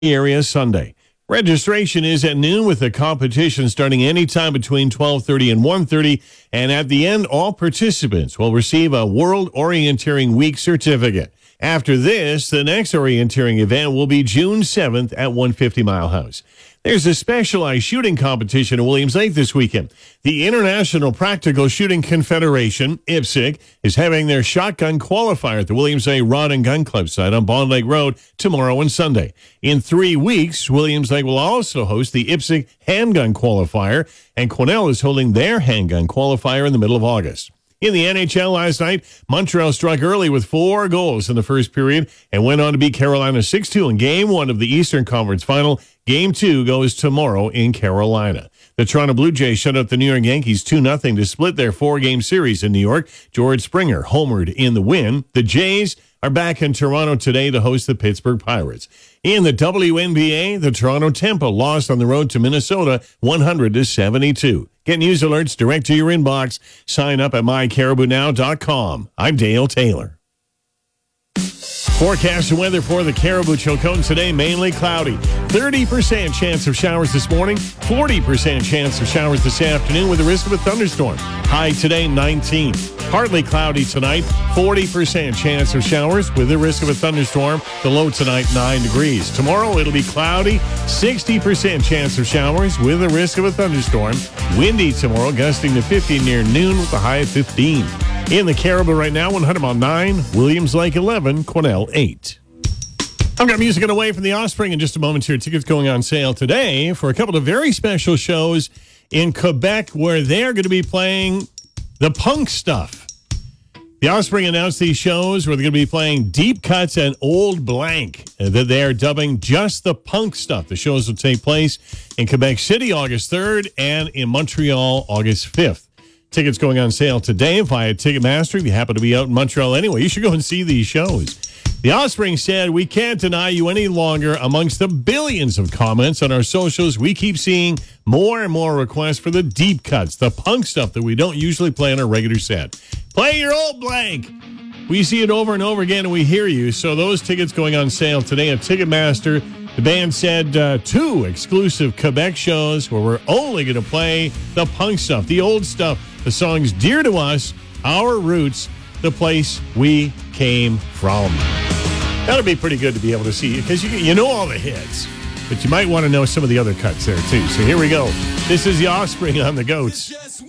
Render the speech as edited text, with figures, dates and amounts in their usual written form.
area Sunday. Registration is at noon with the competition starting anytime between 12:30 and 1:30. And at the end, all participants will receive a World Orienteering Week certificate. After this, the next orienteering event will be June 7th at 150 Mile House. There's a specialized shooting competition in Williams Lake this weekend. The International Practical Shooting Confederation, IPSC, is having their shotgun qualifier at the Williams Lake Rod and Gun Club site on Bond Lake Road tomorrow and Sunday. In 3 weeks, Williams Lake will also host the IPSC handgun qualifier, and Quesnel is holding their handgun qualifier in the middle of August. In the NHL last night, Montreal struck early with 4 goals in the first period and went on to beat Carolina 6-2 in Game 1 of the Eastern Conference Final. Game 2 goes tomorrow in Carolina. The Toronto Blue Jays shut out the New York Yankees 2-0 to split their 4-game series in New York. George Springer homered in the win. The Jays are back in Toronto today to host the Pittsburgh Pirates. In the WNBA, the Toronto Tempo lost on the road to Minnesota 100-72. Get news alerts direct to your inbox. Sign up at mycaribounow.com. I'm Dale Taylor. Forecast and weather for the Caribou Chilcotin today, mainly cloudy. 30% chance of showers this morning, 40% chance of showers this afternoon with the risk of a thunderstorm. High today, 19. Partly cloudy tonight, 40% chance of showers with the risk of a thunderstorm. The low tonight, 9 degrees. Tomorrow, it'll be cloudy, 60% chance of showers with the risk of a thunderstorm. Windy tomorrow, gusting to 50 near noon with a high of 15. In the Caribou right now, 100 Mile 9, Williams Lake 11, Quesnel 8. I've got music on the way from the Offspring in just a moment here. Tickets going on sale today for a couple of very special shows in Quebec where they're going to be playing the punk stuff. The Offspring announced these shows where they're going to be playing Deep Cuts and Old Blank that they're dubbing just the punk stuff. The shows will take place in Quebec City August 3rd and in Montreal August 5th. Tickets going on sale today via Ticketmaster. If you happen to be out in Montreal anyway, you should go and see these shows. The Offspring said, "We can't deny you any longer. Amongst the billions of comments on our socials, we keep seeing more and more requests for the deep cuts, the punk stuff that we don't usually play on our regular set. Play your old blank." We see it over and over again, and we hear you. So those tickets going on sale today at Ticketmaster. The band said 2 exclusive Quebec shows where we're only going to play the punk stuff, the old stuff, the songs dear to us, our roots, the place we came from. That'll be pretty good to be able to see, because you know all the hits, but you might want to know some of the other cuts there too. So here we go. This is The Offspring on the Goats.